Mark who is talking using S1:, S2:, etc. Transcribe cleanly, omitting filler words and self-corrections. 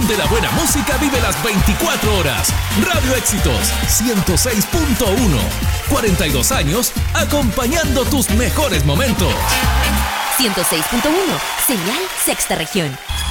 S1: donde la buena música vive las 24 horas. Radio Éxitos 106.1. 42 años acompañando tus mejores momentos.
S2: 106.1, señal Sexta Región.